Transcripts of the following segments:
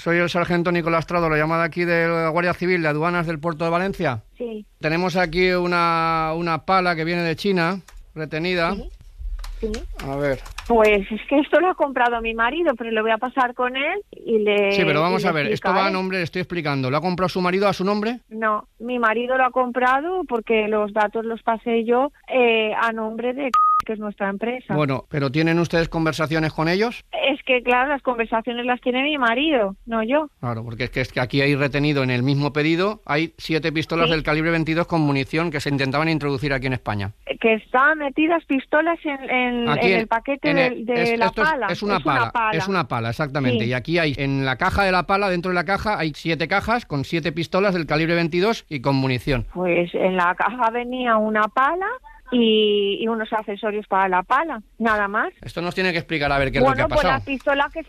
soy el sargento Nicolás Trado, lo llamo de aquí de la Guardia Civil de Aduanas del Puerto de Valencia. Sí. Tenemos aquí una pala que viene de China, retenida. Sí. Sí. A ver. Pues es que esto lo ha comprado mi marido, pero lo voy a pasar con él y le... Sí, pero vamos a ver, esto va a explicaré. nombre, le estoy explicando. ¿Lo ha comprado su marido a su nombre? No, mi marido lo ha comprado porque los datos los pasé yo a nombre de que es nuestra empresa. Bueno, ¿pero tienen ustedes conversaciones con ellos? Es que, claro, las conversaciones las tiene mi marido, no yo. Claro, porque es que aquí hay retenido en el mismo pedido, hay 7 pistolas Sí. del calibre 22 con munición que se intentaban introducir aquí en España. Que están metidas pistolas en Aquí el paquete de la esto pala. es una pala, es una pala, exactamente. Sí. Y aquí hay, en la caja de la pala, dentro de la caja, hay 7 cajas con 7 pistolas del calibre 22 y con munición. Pues en la caja venía una pala y unos accesorios para la pala, nada más. Esto nos tiene que explicar a ver qué es lo que ha Pues pasado. las pistolas que se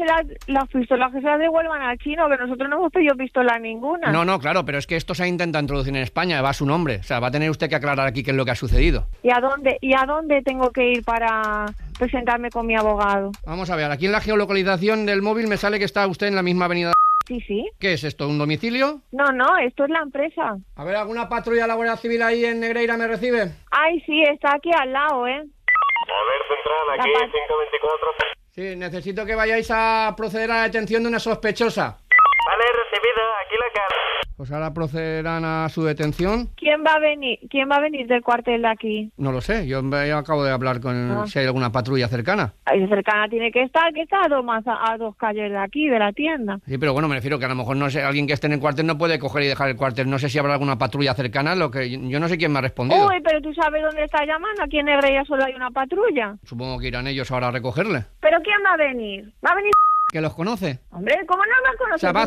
las devuelvan al chino, que nosotros no hemos pedido pistola ninguna. No, claro, pero es que esto se ha intentado introducir en España, va a su nombre. O sea, va a tener usted que aclarar aquí qué es lo que ha sucedido. ¿Y a dónde tengo que ir para presentarme con mi abogado? Vamos a ver, aquí en la geolocalización del móvil me sale que está usted en la misma avenida. Sí, sí. ¿Qué es esto, un domicilio? No, esto es la empresa. A ver, ¿alguna patrulla de la Guardia Civil ahí en Negreira me recibe? Ay, sí, está aquí al lado, ¿eh? A ver, central, aquí 524. Sí, necesito que vayáis a proceder a la detención de una sospechosa. Vale, recibido, aquí la cara. Pues ahora procederán a su detención. ¿Quién va a venir del cuartel de aquí? No lo sé, yo acabo de hablar con si hay alguna patrulla cercana. Ahí cercana tiene que estar a dos calles de aquí, de la tienda. Sí, pero bueno, me refiero que a lo mejor no sé, alguien que esté en el cuartel no puede coger y dejar el cuartel. No sé si habrá alguna patrulla cercana, yo no sé quién me ha respondido. Uy, pero tú sabes dónde está llamando. Aquí en Negreira solo hay una patrulla. Supongo que irán ellos ahora a recogerle. ¿Pero quién va a venir? ¿Va a venir? ¿Que los conoce? Hombre, ¿cómo no me conoces? O sea, va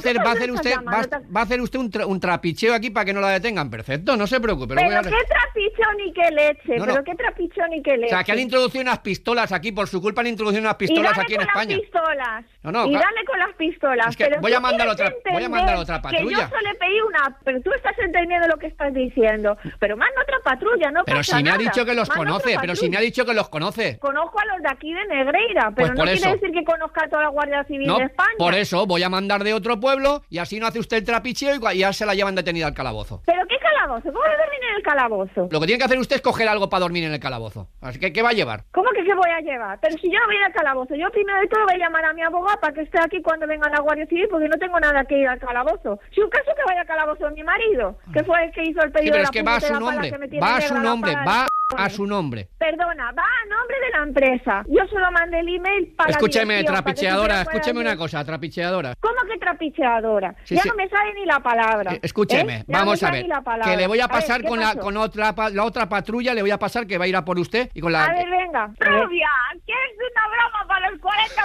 a hacer usted un trapicheo aquí para que no la detengan. Perfecto, no se preocupe. Pero qué trapicheo ni qué leche. No. Pero qué trapicheo ni qué leche. O sea, que han introducido unas pistolas aquí, por su culpa han introducido unas pistolas aquí en España. Las pistolas. No, y dale con las pistolas. Es que pero voy a tú mandar tienes otra que patrulla. yo solo pedí una, pero tú estás entendiendo lo que estás diciendo. Pero manda otra patrulla, no Pero pasa si me ha nada. dicho que los Manda conoce, otra pero si patrulla. me ha dicho que los conoce. Conozco a los de aquí de Negreira, pero Pues no por quiere eso. decir que conozca a toda la Guardia Civil No, de España. por eso voy a mandar de otro pueblo y así no hace usted el trapicheo y ya se la llevan detenida al calabozo. ¿Pero qué calabozo? ¿Cómo voy a dormir en el calabozo? Lo que tiene que hacer usted es coger algo para dormir en el calabozo. Así que, ¿qué va a llevar? ¿Cómo que qué voy a llevar? Pero si yo no voy a ir al calabozo, yo primero de todo voy a llamar a mi abogado para que esté aquí cuando venga la Guardia Civil, porque no tengo nada que ir al calabozo. Si un caso que vaya al calabozo es mi marido, que fue el que hizo el Sí, pedido pero de es la que va a su puñetera pala nombre, que me tiene va a negra su la nombre, pala va de a su nombre. Perdona, va a nombre de la empresa. Yo solo mandé el email para Escúcheme, la dirección, para que tú trapicheadora, te lo puedas escúcheme una ir. cosa, trapicheadora. ¿Cómo que trapicheadora? Sí, ya sí. no me sale ni la palabra. Escúcheme, Ya no vamos me a sale ver, ni la palabra. que le voy a ver, pasar ¿qué con pasó? la otra patrulla, le voy a pasar que va a ir a por usted y con la... A ver, venga. Rubia, ¿qué es una broma para los 40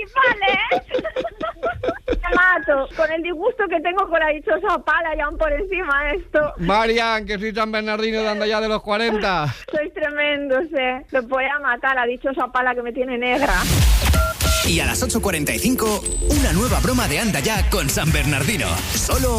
principales? Te mato. Con el disgusto que tengo con la dichosa pala y aún por encima de esto. Marian, que soy San Bernardino de anda ya de los 40. Sois tremendo, sé. Lo voy a matar, la dichosa pala que me tiene negra. Y a las 8:45, una nueva broma de Anda Ya con San Bernardino. Solo